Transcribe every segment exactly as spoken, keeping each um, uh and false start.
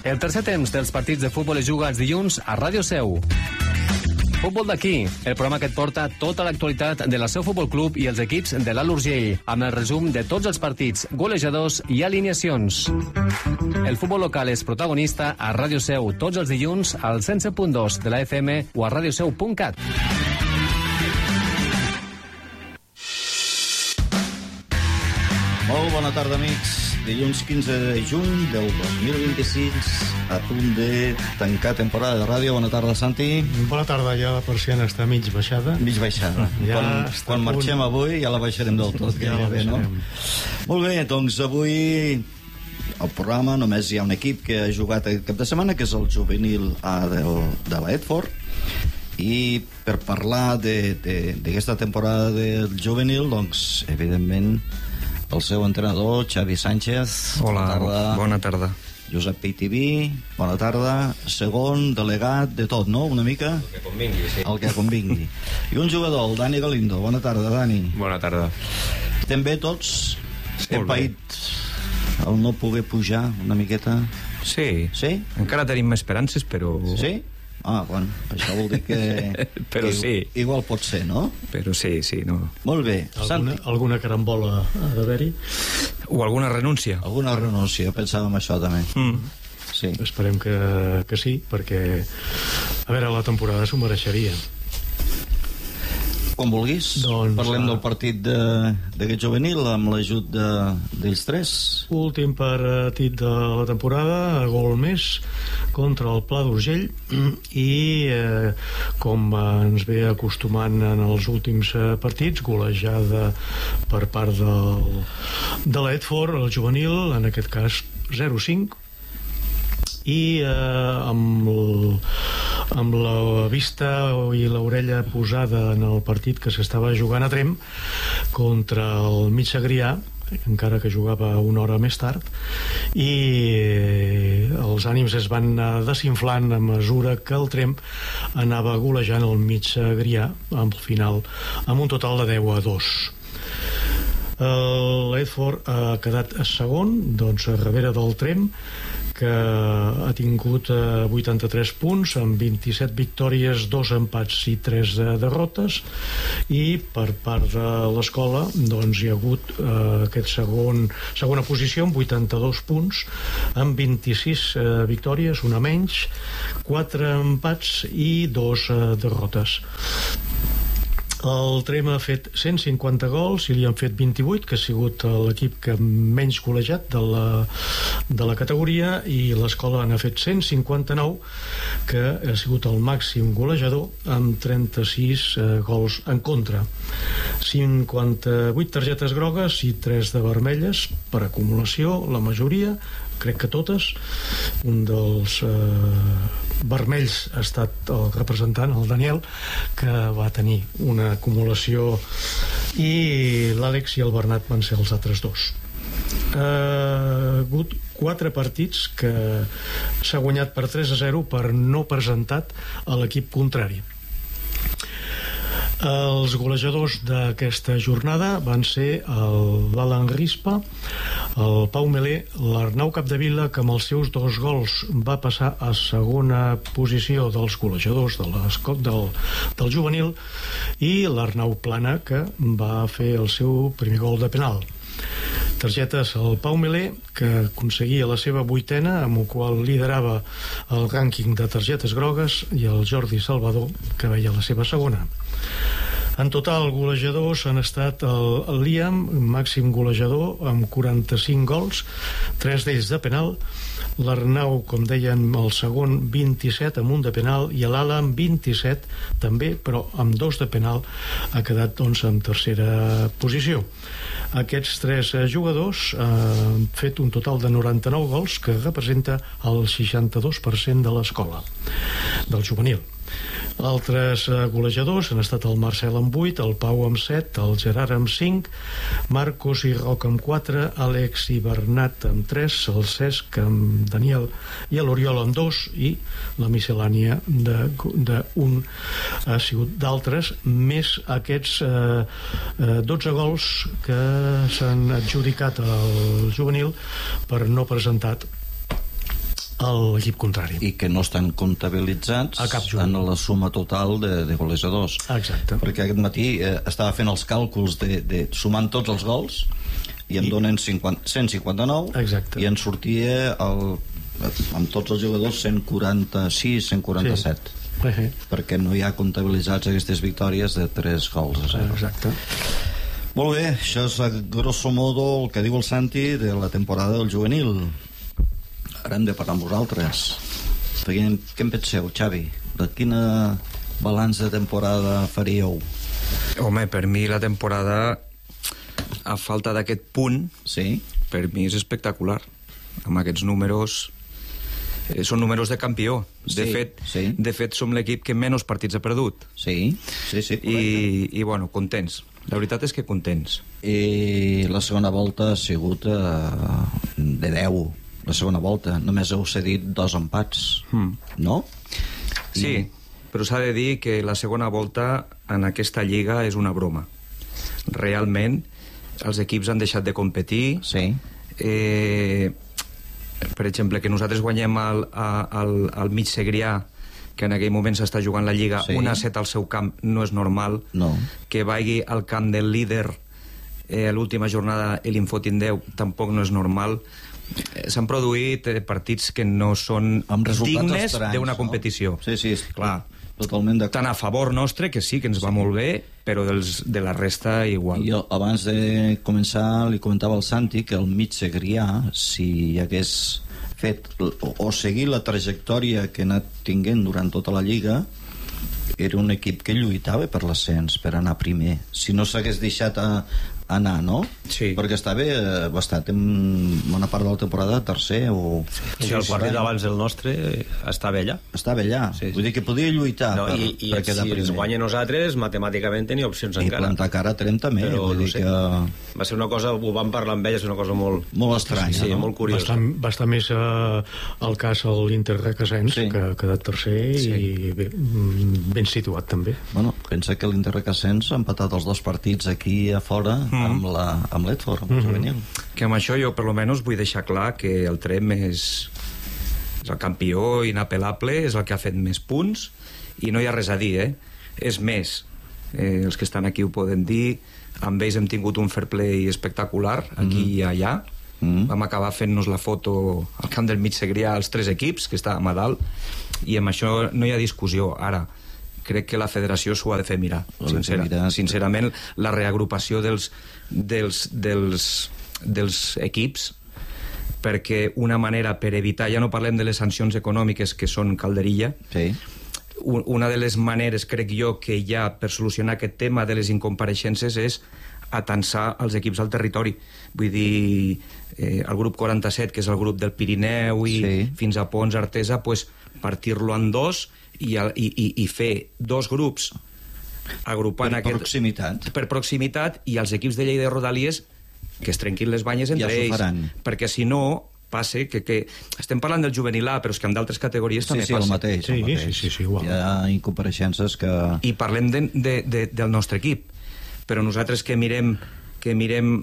El tercer temps dels partits de futbol es juga els dilluns a Ràdio Seu. Futbol d'aquí, el programa que et porta tota l'actualitat de la Seu Futbol Club i els equips de l'Alt Urgell, amb el resum de tots els partits, golejadors i alineacions. El futbol local és protagonista a Ràdio Seu tots els dilluns al cent set punt dos de la F M o a radioseu punt cat. Molt bona tarda, amics. Dilluns quinze de juny del dos mil vint-i-sis, a punt de tancar temporada de ràdio. Bona tarda, Santi. Bona tarda, ja la persiana està mig baixada. Mig baixada. Ja quan quan marxem avui ja la baixarem del tot. Ja la bé, no? Molt bé, doncs avui al programa només hi ha un equip que ha jugat aquest cap de setmana, que és el juvenil A del, de la Edford. I per parlar d'aquesta temporada del juvenil, doncs, evidentment, el seu entrenador, Xavi Sánchez. Hola, bona tarda. Bona tarda. Josep Peitiví, bona tarda. Segon, delegat, de tot, no? Una mica? El que convingui, sí. El que convingui. I un jugador, el Dani Galindo. Bona tarda, Dani. Bona tarda. Estem bé tots? Sí, Hem paït el no poder pujar una miqueta? Sí. Sí? Encara tenim esperances, però... Sí? Ah, bueno, això vol dir que... Però que sí. Igual pot ser, no? Però sí, sí, no. Molt bé. Alguna, alguna carambola ha d'haver-hi? O alguna renúncia. Alguna renúncia, pensàvem això també. Mm. Sí. Esperem que, que sí, perquè a veure, la temporada s'ho mereixeria. Com vulguis, doncs, parlem uh, del partit d'aquest juvenil amb l'ajut d'ells tres. Últim partit de la temporada, a gol més contra el Pla d'Urgell, i eh, com ens ve acostumant en els últims eh, partits, golejada per part del, de l'Edford, el juvenil, en aquest cas zero cinc, i eh, amb, el, amb la vista i l'orella posada en el partit que s'estava jugant a Tremp contra el Mig Segrià, encara que jugava una hora més tard, i eh, els ànims es van anar desinflant a mesura que el Tremp anava golejant el Mig Segrià al final amb un total de deu a dos. L'Edford ha quedat segon, doncs a darrere del Tremp, que ha tingut vuitanta-tres punts amb vint-i-set victòries, dos empats i tres derrotes, i per part de l'escola doncs hi ha hagut eh, aquest segon, segona posició amb vuitanta-dos punts amb vint-i-sis eh, victòries, una menys, quatre empats i dos eh, derrotes. El Tremp ha fet cent cinquanta gols i li han fet vint-i-vuit, que ha sigut l'equip que menys golejat de la, de la categoria, i l'escola n'ha fet cent cinquanta-nou, que ha sigut el màxim golejador amb trenta-sis eh, gols en contra. cinquanta-vuit targetes grogues i tres de vermelles, per acumulació, la majoria, crec que totes. Un dels eh, vermells ha estat el representant, el Daniel, que va tenir una acumulació, i l'Àlex i el Bernat van ser els altres dos. Ha uh, hagut quatre partits que s'ha guanyat per tres a zero per no presentat a l'equip contrari. Els golejadors d'aquesta jornada van ser l'Alan Rispa, el Pau Melé, l'Arnau Capdevila, que amb els seus dos gols va passar a segona posició dels golejadors de l'escot del, del juvenil, i l'Arnau Plana, que va fer el seu primer gol de penal. Targetes al Pau Melé, que aconseguia la seva vuitena, amb el qual liderava el rànquing de targetes grogues, i el Jordi Salvador, que veia la seva segona. En total, golejadors han estat el, el Liam, màxim golejador, amb quaranta-cinc gols, tres d'ells de penal, l'Arnau, com deien, el segon, vint-i-set amb un de penal, i l'Alan, vint-i-set també, però amb dos de penal, ha quedat doncs en tercera posició. Aquests tres jugadors eh, han fet un total de noranta-nou gols, que representa el seixanta-dos per cent de l'escola, del juvenil. Altres golejadors han estat el Marcel amb vuit, el Pau amb set, el Gerard amb cinc, Marcos i Roc amb quatre, Àlex i Bernat amb tres, el Cesc amb Daniel i l'Oriol amb dos, i la miscel·lània d'un ha sigut d'altres, més aquests eh, dotze gols que s'han adjudicat al juvenil per no presentat a l'equip contrari. I que no estan comptabilitzats a cap jugador. En la suma total de, de golejadors. Exacte. Perquè aquest matí eh, estava fent els càlculs de, de sumant tots els gols i em I... donen cinquanta, cent cinquanta-nou. Exacte. I en sortia el, amb tots els jugadors cent quaranta-sis, cent quaranta-set. Sí. Uh-huh. Perquè no hi ha comptabilitzats aquestes victòries de tres gols a zero. Exacte. Molt bé, això és a grosso modo el que diu el Santi de la temporada del juvenil. Ara hem de parlar amb vosaltres. Què en penseu, Xavi? De quina balanç de temporada faríeu? Home, per mi la temporada, a falta d'aquest punt, Sí? per mi és espectacular. Amb aquests números... Eh, són números de campió. De, Sí, fet, sí. de fet, som l'equip que menys partits ha perdut. Sí, sí, sí, correcte. I, i bueno, contents. La veritat és que contents. I la segona volta ha sigut eh, de deu. La segona volta. Només heu cedit dos empats. Mm. No? Sí, però s'ha de dir que la segona volta en aquesta lliga és una broma. Realment, els equips han deixat de competir. Sí. Eh, per exemple, que nosaltres guanyem al, al, al mig Segrià, que en aquell moment s'està jugant la Lliga, Sí. un a set al seu camp, no és normal. No. Que vagi al camp del líder eh, l'última jornada i li'n fotin deu, tampoc no és normal. Eh, S'han produït eh, partits que no són Amb resultats dignes estranys, d'una no? competició. Sí, sí, clar. Totalment d'acord. Tant a favor nostre, que sí, que ens va molt bé, però dels, de la resta igual. Jo, abans de començar, li comentava al Santi que el mig Segrià, si hi hagués fet o, o seguir la trajectòria que ha anat tinguent durant tota la Lliga, era un equip que lluitava per l'ascens, per anar primer. Si no s'hagués deixat a, anar, no? Sí. Perquè estava eh, bastant en bona part de la temporada tercer o... Sí, el partit abans del nostre estava allà. Estava allà. Sí, sí. Vull dir que podia lluitar No, per, I i per si quedar primer. ens guanya nosaltres, matemàticament tenia opcions I encara. plantar cara a Trem també. Però vull no dir sé, que... va ser una cosa, ho vam parlar amb ell, és una cosa molt... Molt estranya, sí, no? molt curiosa. Bastant, bastant més eh, el cas a l'Inter Requesens, Sí. sí. que ha quedat tercer Sí. i bé, mm, ben situat també. Bueno, pensa que l'Inter Requesens ha empatat els dos partits aquí a fora mm. amb la amb l'Edford, amb el Mhm. juvenil. Que amb això jo per lo menos vull deixar clar que el Trem és, és el campió inapel·lable, és el que ha fet més punts i no hi ha res a dir, eh? És més, eh, els que estan aquí ho poden dir, amb ells hem tingut un fair play espectacular aquí mm. i allà. Mm. Vam acabar fent-nos la foto al camp del mig Segrià als tres equips, que estàvem a dalt, i amb això no hi ha discussió. Ara, crec que la federació s'ho ha de fer mirar, sincera. mirar. Sincerament, la reagrupació dels, dels, dels, dels equips, perquè una manera per evitar, ja no parlem de les sancions econòmiques que són calderilla, Sí. un- una de les maneres, crec jo, que hi ha per solucionar aquest tema de les incompareixences és atansar els equips al territori. Vull dir, eh, el grup quaranta-set, que és el grup del Pirineu i Sí. fins a Pons, Artesa, pues, partir-lo en dos i, i, i, i fer dos grups agrupant Per aquest... proximitat. Per proximitat, i els equips de Lleida i Rodalies que es trenquin les banyes entre Ja s'ho ells. faran. Perquè si no, passa que, que... Estem parlant del juvenil A, però és que en d'altres categories Sí, també sí, passa. el mateix. Sí, el mateix. sí, sí, sí, igual. Hi ha incompareixences que... I parlem de, de, de, del nostre equip, però nosaltres que mirem que mirem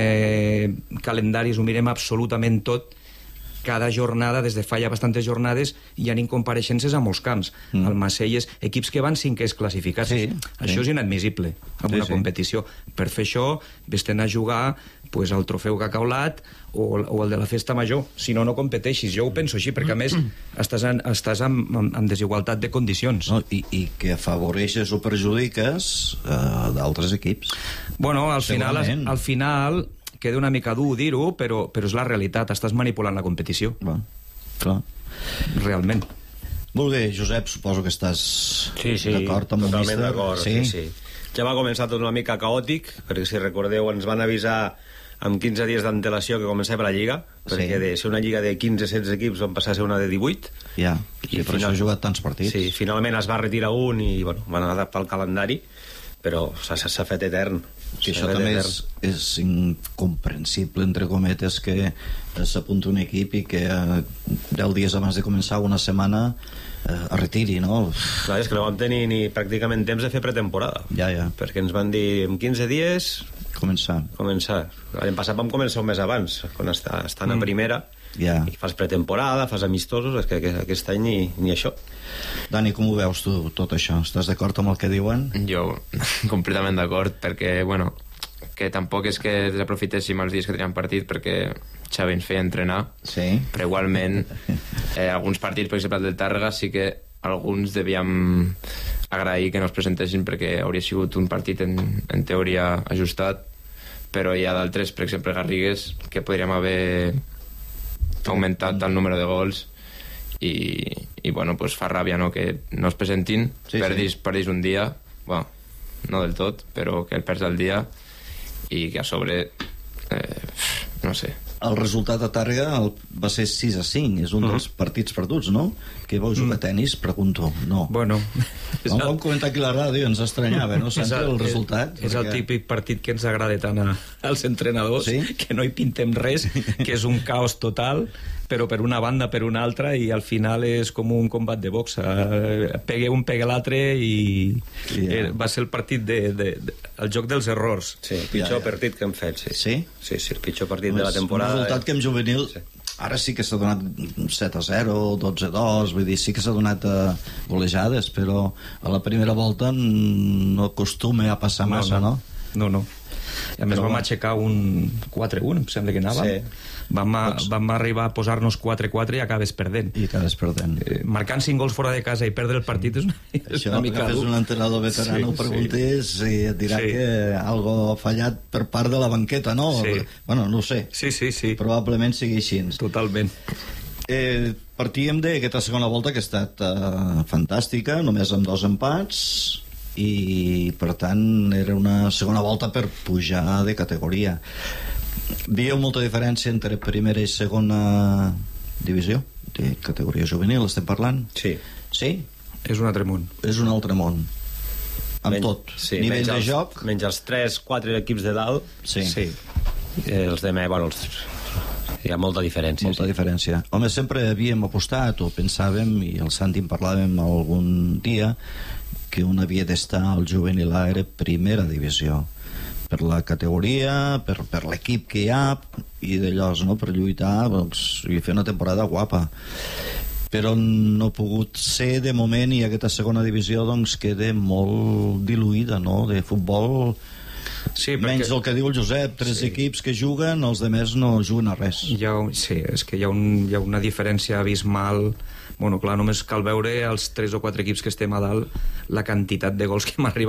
eh, calendaris, ho mirem absolutament tot, cada jornada, des de fa ja bastantes jornades, hi ha incompareixences a molts camps. Mm. El Macelles, equips que van cinquers classificats. Sí, Això sí. és inadmissible en Sí, una sí. competició. Per fer això, vés-te'n a jugar pues, el trofeu cacaulat o, el- o el de la festa major. Si no, no competeixis. Jo ho penso així, perquè a més estàs en, estàs en, en, en desigualtat de condicions. No, i, I que afavoreixes o perjudiques eh, d'altres equips. Bueno, al final, Segurament. al final queda una mica dur dir-ho, però, però és la realitat. Estàs manipulant la competició, Bueno, clar. realment. Molt bé, Josep, suposo que estàs Sí, sí, d'acord amb el totalment míster. d'acord, sí? sí, sí. Ja va començar tot una mica caòtic, perquè si recordeu ens van avisar amb quinze dies d'antelació que començava la Lliga, perquè Sí. de ser una Lliga de quinze setze equips van passar a ser una de divuit. Ja, i, I per final- això ha jugat tants partits. Sí, finalment es va retirar un i bueno, van adaptar el calendari, però s'ha s'ha fet etern. Que S'ha això fet també etern. és, és incomprensible, entre cometes, que s'apunta un equip i que eh, deu dies abans de començar, una setmana, eh, es retiri, no? Clar, és que no vam tenir ni pràcticament temps de fer pretemporada. Ja, ja, Perquè ens van dir en quinze dies començar. començar. L'any passat vam començar un mes abans, quan està, estan mm. a primera, Ja. I fas pretemporada, fas amistosos, és que, que aquest any ni, ni això. Dani, com ho veus tu, tot això? Estàs d'acord amb el que diuen? Jo completament d'acord, perquè, bueno, que tampoc és que desaprofitéssim els dies que teníem partit, perquè Xavi ens feia entrenar, sí. Però igualment eh, alguns partits, per exemple el del Tàrrega, sí que alguns devíem agrair que no es presentessin, perquè hauria sigut un partit en, en teoria ajustat, però hi ha d'altres, per exemple Garrigues, que podríem haver augmentat el número de gols i, i bueno, pues fa ràbia, no?, que no es presentin, sí, perdis, sí. perdis un dia, bueno, no del tot, però que el perds el dia i que a sobre eh, no sé. El resultat a Tàrrega el, va ser sis a cinc, és un Mm. dels partits perduts, no? Que vau jugar a tenis, pregunto. No. Bueno, No, vam comentar aquí a la ràdio, ens estranyava, no? Sempre el resultat. És el perquè- típic partit que ens agrada tant a, als entrenadors, Sí? que no hi pintem res, que és un caos total, però per una banda, per una altra, i al final és com un combat de boxa. Eh, Pegue un, pegue l'altre, i Sí, ja. eh, va ser el partit de, de, de, el joc dels errors. Sí, el pitjor Ja, ja. partit que hem fet, sí. Sí? Sí, sí, el pitjor partit de la És temporada. Un resultat que en juvenil... Sí. Ara sí que s'ha donat set a zero, dotze a dos, vull dir, sí que s'ha donat uh, golejades, però a la primera volta no acostuma a passar massa, no? No, no. I a més Però vam va. aixecar un quatre a un, em sembla que anava. Sí. Vam, a, vam arribar a posar-nos quatre a quatre i acabes perdent. I acabes perdent. Eh, marcant cinc gols fora de casa i perdre el partit és una, és Això, una mica agafes dur. un entrenador veterano, Sí, preguntes i et dirà Sí. que algo ha fallat per part de la banqueta, no? Sí. Bueno, no ho sé. Sí, sí, sí, Probablement sigui així. totalment. Eh, partíem d'aquesta segona volta que ha estat eh, fantàstica, només amb dos empats, i per tant era una segona volta per pujar de categoria. Veieu molta diferència entre primera i segona divisió de categoria juvenil, estem parlant? Sí. Sí? És un altre món. És un altre món. Amb Men- tot. Sí, Nivell menys de els, joc. Menys els tres, quatre equips de dalt, Sí. Sí. eh, els de més, bueno, els, hi ha molta diferència. Molta sí. diferència. Home, sempre havíem apostat o pensàvem, i el Santi en parlàvem algun dia, que un havia d'estar al juvenil A era primera divisió, per la categoria, per, per l'equip que hi ha, i d'allò, no?, per lluitar, doncs, i fer una temporada guapa. Però no ha pogut ser de moment, i aquesta segona divisió doncs queda molt diluïda, no?, de futbol. Sí, Menys el que diu el Josep, tres Sí. equips que juguen, els demés no juguen a res. Hi ha, un- sí, és que hi ha, un, hi ha una diferència abismal. Bueno, clar, només cal veure els tres o quatre equips que estem a dalt la quantitat de gols que hem arribat